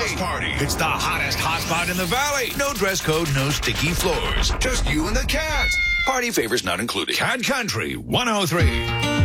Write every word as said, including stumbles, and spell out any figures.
House Party. It's the hottest hotspot in the valley. No dress code, no sticky floors. Just you and the cat. Party favors not included. Cat Country one oh three.